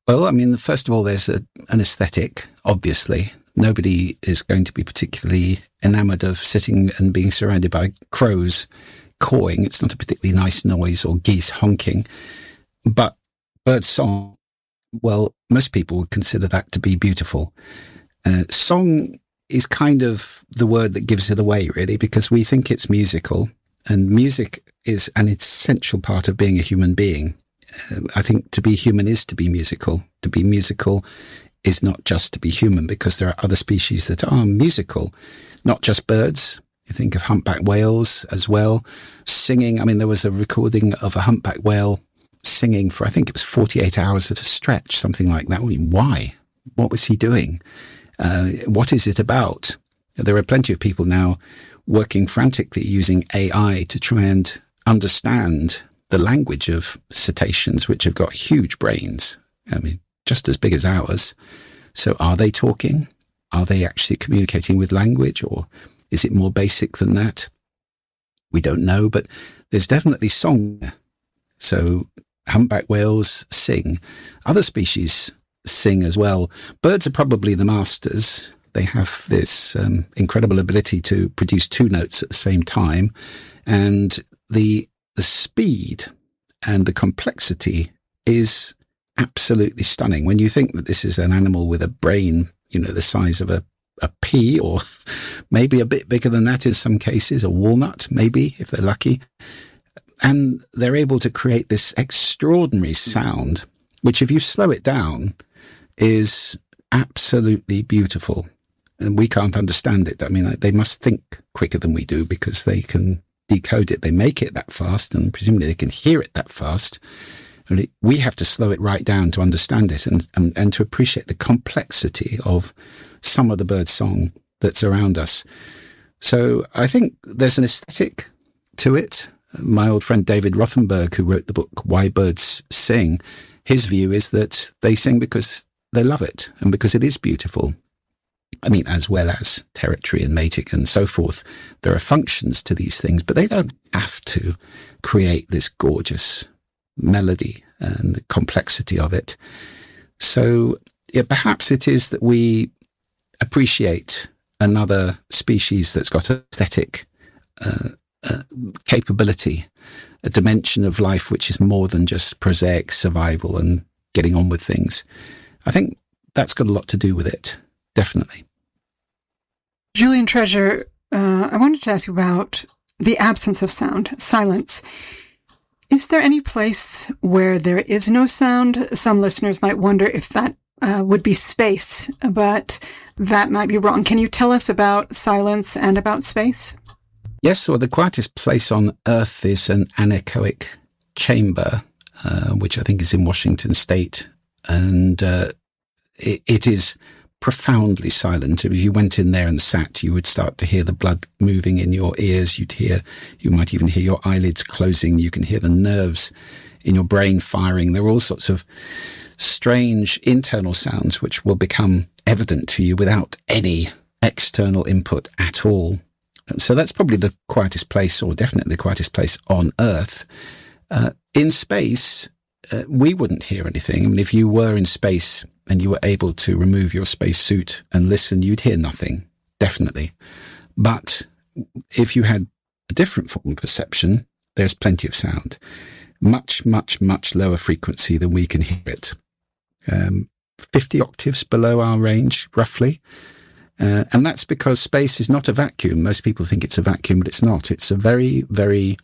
Well, I mean, first of all, there's an aesthetic, obviously. Nobody is going to be particularly enamored of sitting and being surrounded by crows cawing. It's not a particularly nice noise, or geese honking. But bird song, well, most people would consider that to be beautiful. Song is kind of the word that gives it away, really, because we think it's musical, and music is an essential part of being a human being. I think to be human is to be musical. To be musical is not just to be human, because there are other species that are musical, not just birds. You think of humpback whales as well, singing. I mean, there was a recording of a humpback whale singing for, I think it was 48 hours at a stretch, something like that. I mean, why? What was he doing? What is it about? There are plenty of people now working frantically using AI to try and understand the language of cetaceans, which have got huge brains. I mean, just as big as ours. So are they talking? Are they actually communicating with language, or is it more basic than that? We don't know, but there's definitely song. So humpback whales sing. Other species sing as well. Birds are probably the masters. They have this incredible ability to produce two notes at the same time. And the speed and the complexity is absolutely stunning. When you think that this is an animal with a brain, you know, the size of a pea, or maybe a bit bigger than that in some cases, a walnut, maybe, if they're lucky. And they're able to create this extraordinary sound, which, if you slow it down, is absolutely beautiful. And we can't understand it. I mean, they must think quicker than we do, because they can decode it. They make it that fast, and presumably they can hear it that fast. We have to slow it right down to understand it, and to appreciate the complexity of some of the bird song that's around us. So I think there's an aesthetic to it. My old friend David Rothenberg, who wrote the book Why Birds Sing, his view is that they sing because they love it and because it is beautiful. I mean, as well as territory and mating and so forth, there are functions to these things, but they don't have to create this gorgeous melody and the complexity of it. So yeah, perhaps it is that we appreciate another species that's got an aesthetic capability, a dimension of life which is more than just prosaic survival and getting on with things. I think that's got a lot to do with it, definitely. Julian Treasure, I wanted to ask you about the absence of sound, silence. Is there any place where there is no sound? Some listeners might wonder if that would be space, but that might be wrong. Can you tell us about silence and about space? Yes, well, the quietest place on Earth is an anechoic chamber, which I think is in Washington State. And it is profoundly silent. If you went in there and sat, you would start to hear the blood moving in your ears. You might even hear your eyelids closing. You can hear the nerves in your brain firing. There are all sorts of strange internal sounds which will become evident to you without any external input at all. So that's probably the quietest place, or definitely the quietest place on Earth. In space, we wouldn't hear anything. I mean, if you were in space and you were able to remove your space suit and listen, you'd hear nothing, definitely. But if you had a different form of perception, there's plenty of sound. Much, much, much lower frequency than we can hear it. 50 octaves below our range, roughly. And that's because space is not a vacuum. Most people think it's a vacuum, but it's not. It's a very, very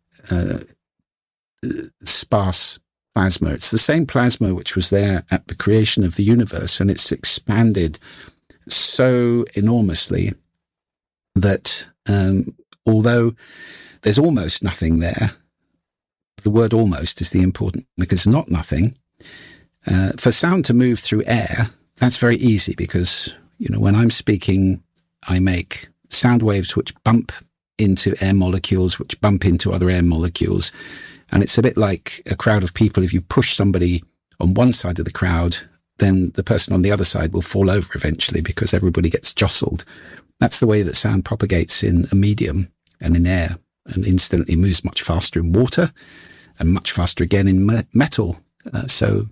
sparse plasma. It's the same plasma which was there at the creation of the universe, and it's expanded so enormously that although there's almost nothing there, the word almost is the important, because not nothing. For sound to move through air, that's very easy, because when I'm speaking, I make sound waves which bump into air molecules, which bump into other air molecules. And it's a bit like a crowd of people. If you push somebody on one side of the crowd, then the person on the other side will fall over eventually, because everybody gets jostled. That's the way that sound propagates in a medium and in air, and instantly moves much faster in water and much faster again in metal. So